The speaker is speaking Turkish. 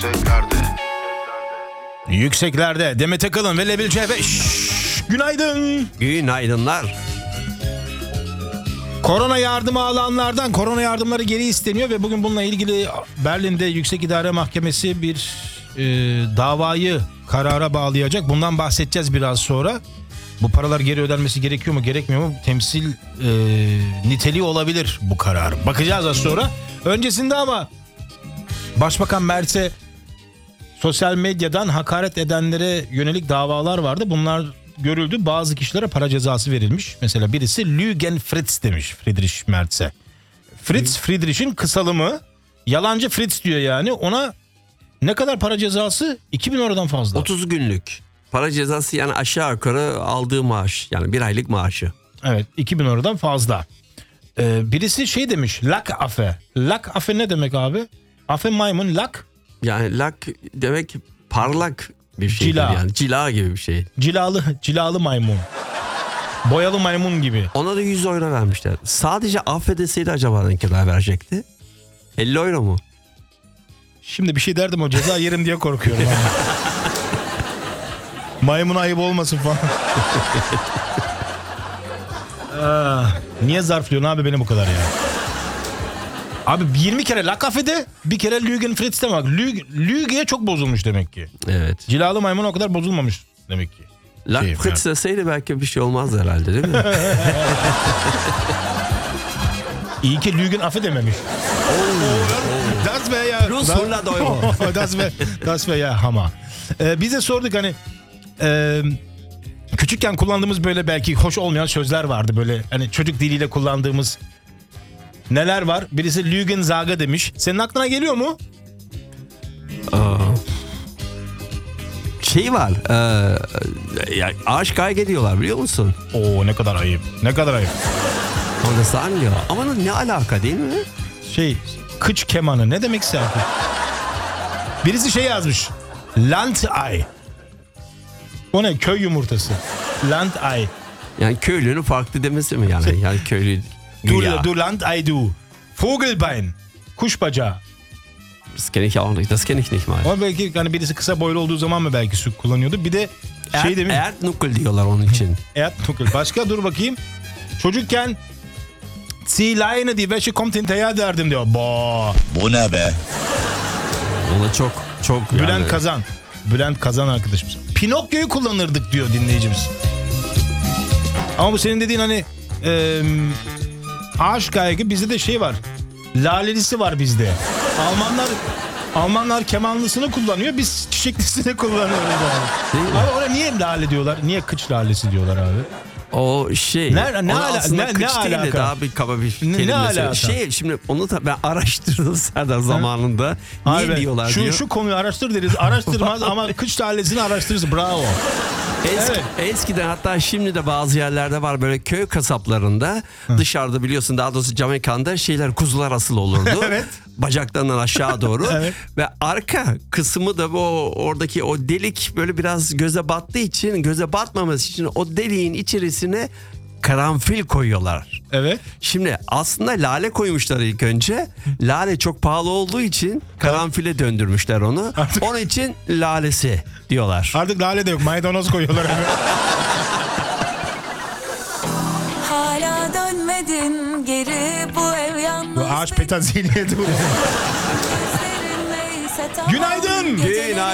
Yükseklerde Demet Akalın ve Level C5. Günaydın. Günaydınlar. Korona yardımı alanlardan korona yardımları geri isteniyor ve bugün bununla ilgili Berlin'de Yüksek İdare Mahkemesi bir davayı karara bağlayacak. Bundan bahsedeceğiz biraz sonra. Bu paralar geri ödenmesi gerekiyor mu gerekmiyor mu? Temsil niteliği olabilir bu karar. Bakacağız az sonra. Öncesinde ama Başbakan Mert'e sosyal medyadan hakaret edenlere yönelik davalar vardı. Bunlar görüldü. Bazı kişilere para cezası verilmiş. Mesela birisi Lügen Fritz demiş Friedrich Merz'e. Friedrich'in kısalımı. Yalancı Fritz diyor yani. Ona ne kadar para cezası? 2000 eurodan fazla. 30 günlük. Para cezası yani aşağı yukarı aldığı maaş. Yani bir aylık maaşı. Evet, 2000 eurodan fazla. Birisi şey demiş. Lak Affe. Lak Affe ne demek abi? Affe maymun, lak. Yani lak demek parlak bir şey. Cila. Yani cila gibi bir şey. Cilalı maymun. Boyalı maymun gibi. Ona da 100 euro vermişler. Sadece affedeseydi acaba ne kadar verecekti? 50 euro mu? Şimdi bir şey derdim, o ceza yerim diye korkuyorum. Maymun ayıp olmasın falan. Niye zarflıyorsun abi beni bu kadar ya? Abi 20 kere La Cafe'de, bir kere Lügen Fritz'te bak. Lüge'ye çok bozulmuş demek ki. Evet. Cilalı maymun o kadar bozulmamış demek ki. La Fritz deseydi belki bir şey olmazdı herhalde, değil mi? İyi ki Lügen Affe dememiş. Das wäre ya. Plus 100 euro. Das wäre ya hammer. Biz de sorduk hani küçükken kullandığımız böyle belki hoş olmayan sözler vardı, böyle hani çocuk diliyle kullandığımız neler var? Birisi Lügen Saga demiş. Senin aklına geliyor mu? Şey var. Ya, aşk kaygı diyorlar, biliyor musun? Oo, ne kadar ayıp. Ne kadar ayıp. Orada sanmıyor. Ama ne alaka, değil mi? Kıç kemanı ne demek isterdi? Birisi şey yazmış. Landei. O ne? Köy yumurtası. Landei. Yani köylünün farklı demesi mi yani? Yani köylü güya. Du Landei du. Vogelbein. Kuş bacağı. Das kenne ich auch nicht. Das kenne ich nicht mal. Ama belki hani birisi kısa boylu olduğu zaman mı belki su kullanıyordu. Bir de şey demiş. Erdnuckel diyorlar onun için. Erdnuckel. Başka dur bakayım. Çocukken Zieh Leine, die Wäsche kommt hinterher derdim diyor. Bu ne be? Ona çok Bülent yani. Kazan. Bülent Kazan arkadaşımız. Pinokyo'yu kullanırdık diyor dinleyicimiz. Ama bu senin dediğin hani aşk kaygı, bizde de şey var. Lalelisi var bizde. Almanlar kemanlısını kullanıyor, biz çiçeklisini kullanıyoruz abi. Abi ona niye lale diyorlar? Niye kıç lalesi diyorlar abi? O şey. Ne kıç değil de alaka? daha bir kaba bir kelime. Ne alaka? Şimdi onu da ben araştırdım Serdar zamanında. Niye abi, diyorlar diyor. Şu konuyu araştır deriz. Araştırmaz ama kıç lalesini araştırırız. Bravo. Eskiden, hatta şimdi de bazı yerlerde var, böyle köy kasaplarında dışarıda, biliyorsun, daha doğrusu Jamaika'da kuzular asılı olurdu. Evet. Bacaklarından aşağı doğru. Evet. Ve arka kısmı da oradaki o delik böyle biraz göze battığı için, göze batmaması için o deliğin içerisine karanfil koyuyorlar. Evet. Şimdi aslında lale koymuşlar ilk önce. Lale çok pahalı olduğu için karanfile döndürmüşler onu. Onun için lalesi diyorlar. Artık lale de yok. Maydanoz koyuyorlar. Hala dönmedin geri, bu ev yalnız. Bu ağaç petazeliğe dur. Günaydın.